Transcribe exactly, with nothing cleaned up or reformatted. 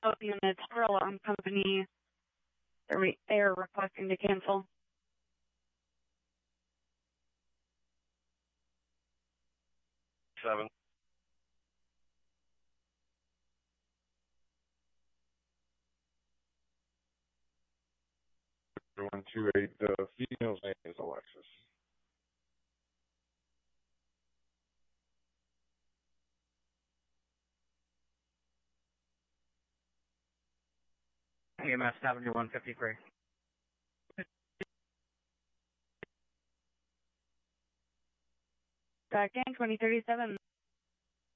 Both units for alarm company. They're re- they are requesting to cancel. Seven. one two eight, the female's name is Alexis. E M S seventy-one fifty-three. Back in twenty thirty-seven.